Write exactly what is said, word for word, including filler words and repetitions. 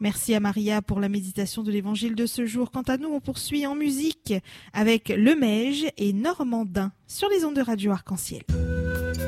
Merci à Maria pour la méditation de l'évangile de ce jour. Quant à nous, on poursuit en musique avec Le Meige et Normandin sur les ondes de Radio Arc-en-Ciel.